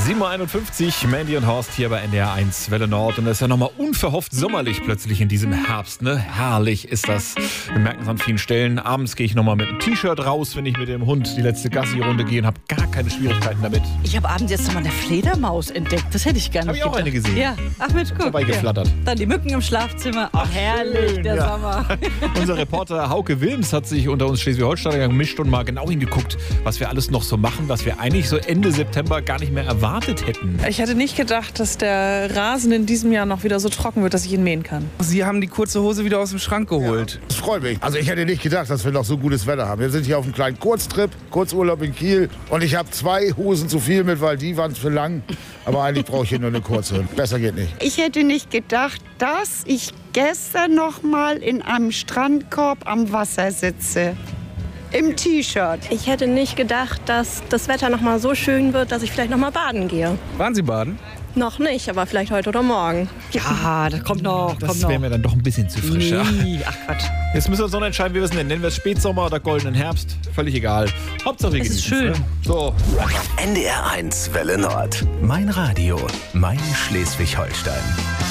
7.51 Uhr, Mandy und Horst hier bei NDR 1 Welle Nord. Und das ist ja nochmal unverhofft sommerlich plötzlich in diesem Herbst. Ne? Herrlich ist das. Wir merken es an vielen Stellen. Abends gehe ich nochmal mit einem T-Shirt raus, wenn ich mit dem Hund die letzte Gassi-Runde gehe und habe gar keine Schwierigkeiten damit. Ich habe abends jetzt nochmal eine Fledermaus entdeckt. Das hätte ich gar nicht Habe ich auch gedacht. eine gesehen. Ja, ach Mensch, guck. Vorbeigeflattert. Ja. Dann die Mücken im Schlafzimmer. Ach, herrlich, schön, der ja. Sommer. Unser Reporter Hauke Wilms hat sich unter uns Schleswig-Holsteiner gemischt und mal genau hingeguckt, was wir alles noch so machen, was wir eigentlich so Ende September gar nicht mehr erwartet hätten. Ich hätte nicht gedacht, dass der Rasen in diesem Jahr noch wieder so trocken wird, dass ich ihn mähen kann. Sie haben die kurze Hose wieder aus dem Schrank geholt. Das freut mich. Also ich hätte nicht gedacht, dass wir noch so gutes Wetter haben. Wir sind hier auf einem kleinen Kurztrip, Kurzurlaub in Kiel. Und ich habe 2 Hosen zu viel mit, weil die waren für lang. Aber eigentlich brauche ich hier nur eine kurze. Besser geht nicht. Ich hätte nicht gedacht, dass ich gestern noch mal in einem Strandkorb am Wasser sitze. Im T-Shirt. Ich hätte nicht gedacht, dass das Wetter noch mal so schön wird, dass ich vielleicht noch mal baden gehe. Waren Sie baden? Noch nicht, aber vielleicht heute oder morgen. Ja, das kommt noch. Das wäre mir dann doch ein bisschen zu frisch. Ja. Nee, ach Quatsch. Jetzt müssen wir uns noch entscheiden, wie wir es nennen. Nennen wir es Spätsommer oder goldenen Herbst? Völlig egal. Hauptsache wir Es ist genießen schön. Ne? So. NDR 1 Welle Nord. Mein Radio, mein Schleswig-Holstein.